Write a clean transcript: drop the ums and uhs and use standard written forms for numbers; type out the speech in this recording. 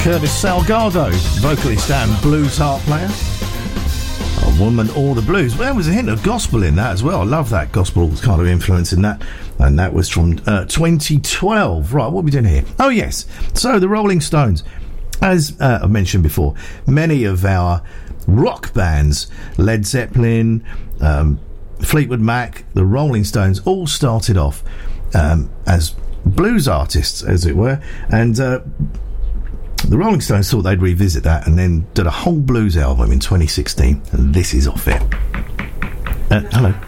Curtis Salgado, vocalist and blues harp player. A Woman or the Blues. Well, there was a hint of gospel in that as well. I love that gospel kind of influence in that. And that was from 2012. Right, what are we doing here? Oh, yes. So, the Rolling Stones. As I mentioned before, many of our rock bands, Led Zeppelin, Fleetwood Mac, the Rolling Stones, all started off as blues artists, as it were. And the Rolling Stones thought they'd revisit that and then did a whole blues album in 2016. And this is off it. Hello.